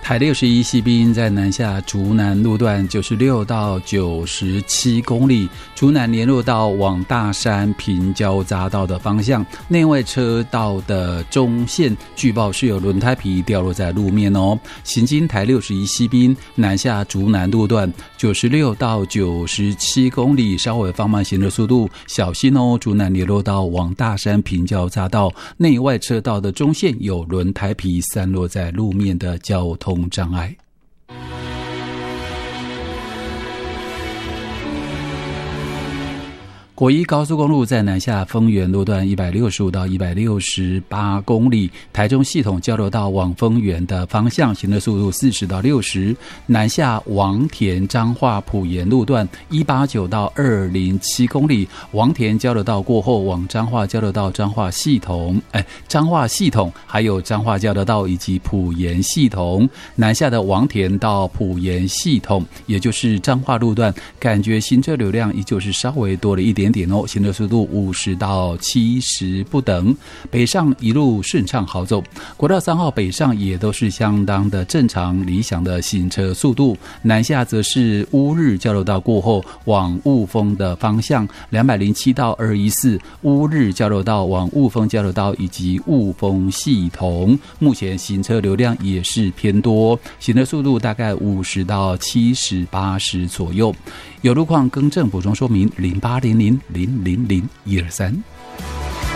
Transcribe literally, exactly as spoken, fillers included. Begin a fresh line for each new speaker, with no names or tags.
台六十一西滨在南下竹南路段九十六到九十七公里，竹南联络道往大山平交匝道的方向，内外车道的中线据报是有轮胎皮掉落在路面哦。行经台六十一西滨南下竹南路段九十六到九十七公里，稍微放慢行的速度，小心哦。竹南联络道往大山平交匝道内外车道的中线有轮胎皮散落在路面的交通障碍。国一高速公路在南下丰原路段一百六十五到一百六十八公里，台中系统交流道往丰原的方向，行的速度四十到六十。南下王田彰化埔盐路段一百八十九到二百零七公里，王田交流道过后往彰化交流道、彰化系统、哎，彰化系统还有彰化交流道以及埔盐系统。南下的王田到埔盐系统，也就是彰化路段，感觉行车流量依旧是稍微多了一点点哦，行车速度五十到七十不等。北上一路顺畅好走，国道三号北上也都是相当的正常理想的行车速度。南下则是乌日交流道过后往雾峰的方向，两百零七到二一四乌日交流道往雾峰交流道以及雾峰系统，目前行车流量也是偏多，行车速度大概五十到七十八十左右。有路况更正补充说明零八零零零零零一二三。